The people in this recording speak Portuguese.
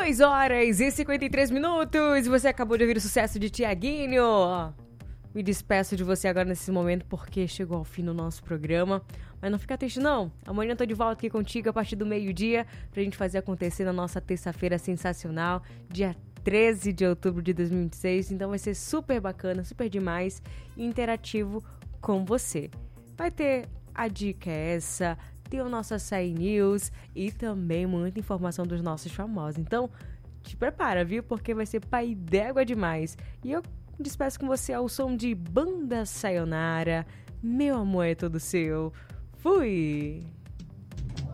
2h53. Você acabou de ouvir o sucesso de Thiaguinho. Me despeço de você agora nesse momento porque chegou ao fim do nosso programa. Mas não fica triste não. Amanhã eu tô de volta aqui contigo a partir do meio-dia pra gente fazer acontecer na nossa terça-feira sensacional, dia 13 de outubro de 2026. Então vai ser super bacana, super demais e interativo com você. Vai ter a dica essa, tem o nosso Açaí News e também muita informação dos nossos famosos. Então, te prepara, viu? Porque vai ser pai d'égua demais. E eu despeço com você ao som de Banda Sayonara. Meu amor é todo seu. Fui!